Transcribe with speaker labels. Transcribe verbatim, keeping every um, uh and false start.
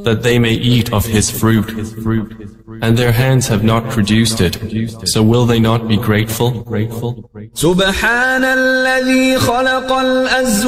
Speaker 1: that they may eat of his fruit, and their hands have not produced it, so will they not be grateful?
Speaker 2: سبحان الذي خلق الأزواج